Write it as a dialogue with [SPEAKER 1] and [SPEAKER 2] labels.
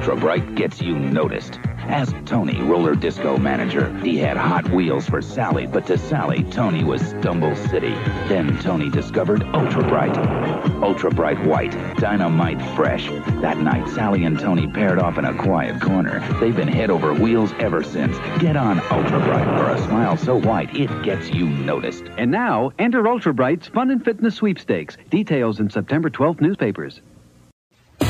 [SPEAKER 1] Ultra Bright gets you noticed. Ask Tony, roller disco manager. He had Hot Wheels for Sally, but to Sally, Tony was Stumble City. Then Tony discovered Ultra Bright. Ultra Bright White, dynamite fresh. That night, Sally and Tony paired off in a quiet corner. They've been head over wheels ever since. Get on Ultra Bright for a smile so white it gets you noticed.
[SPEAKER 2] And now, enter Ultra Bright's Fun and Fitness Sweepstakes. Details in September 12th newspapers.